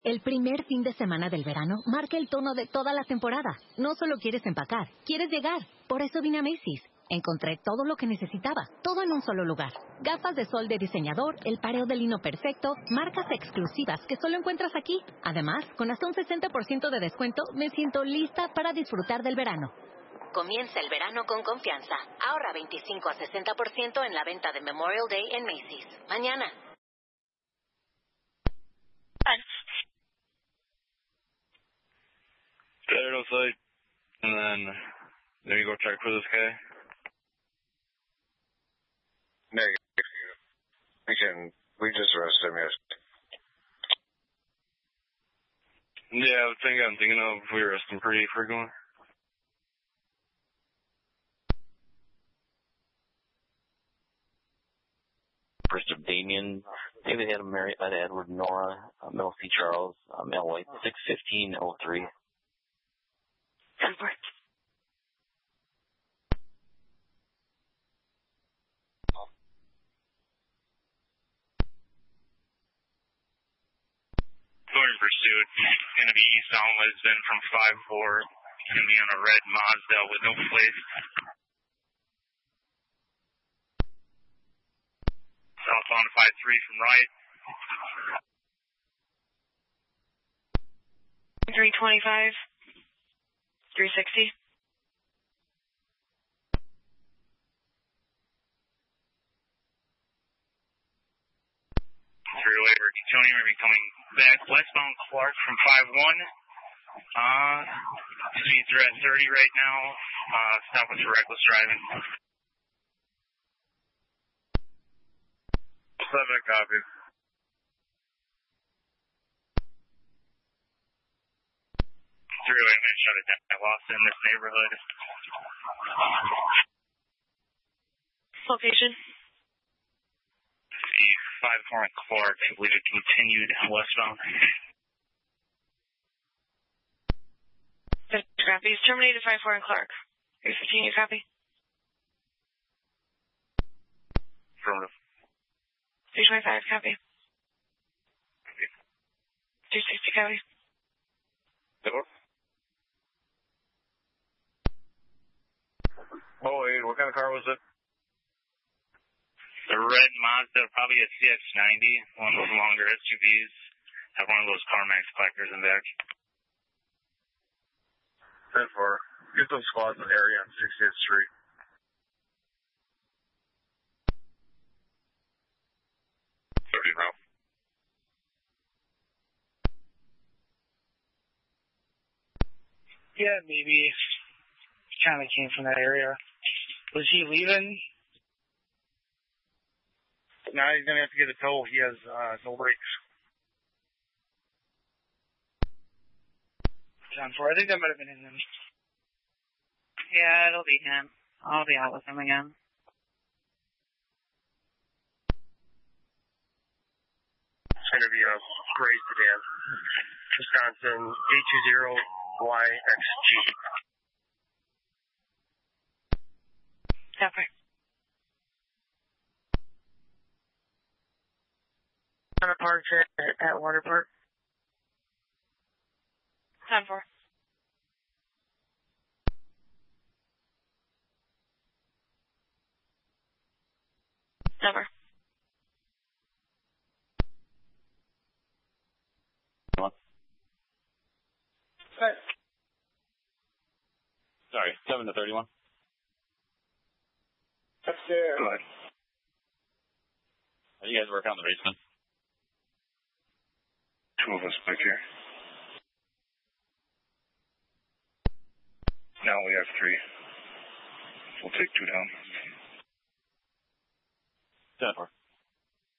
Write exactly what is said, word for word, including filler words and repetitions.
El primer fin de semana del verano marca el tono de toda la temporada. No solo quieres empacar, quieres llegar. Por eso vine a Macy's. Encontré todo lo que necesitaba, todo en un solo lugar. Gafas de sol de diseñador, el pareo de lino perfecto, marcas exclusivas que solo encuentras aquí. Además, con hasta un sesenta por ciento de descuento, me siento lista para disfrutar del verano. Comienza el verano con confianza. Ahorra veinticinco a sesenta por ciento en la venta de Memorial Day en Macy's. Mañana. There outside, and then then you go check for this guy. Negative. We can. We just arrested him yesterday. Yeah, I think I'm thinking of we arrest him pretty frequently. First of Damien, David Adam, Mary, Ed, Edward, Nora, uh, Mel C. Charles, uh, Mel White, six fifteen oh three. Number. Going pursuit. Going to be eastbound Lisbon from five four. Going to be on a red Mazda with no plate. Southbound five three from right. three twenty-five. three sixty. Freeway, we're continuing. We're coming back westbound Clark from five one. Uh, speeds are at thirty right now. Uh, stop with reckless driving. Seven copy. Freeway, I'm going to shut it down. I lost it in this neighborhood. Location. five four and Clark. I believe it continued westbound. Copy. He's terminated five four and Clark. three fifteen, you copy? Affirmative. three twenty-five, copy. three sixty, copy. Door. Oh, wait, what kind of car was it? The red Mazda, probably a C X ninety, one of those longer S U Vs. Have one of those CarMax collectors in back. ten four. Get some squads in the area on sixtieth Street. thirty route. Yeah, maybe. Kind of came from that area. Was he leaving? Now he's going to have to get a tow. He has uh, no brakes. John four. I think that might have been him. Yeah, it'll be him. I'll be out with him again. It's going to be a gray sedan. Wisconsin eight two zero Y X G. Copy. Water Park at, at Water Park. ten four. Number. Right. Sorry, seven to thirty-one. Up there. Good. How do you guys work on the basement? Two of us back here. Now we have three. We'll take two down. ten four.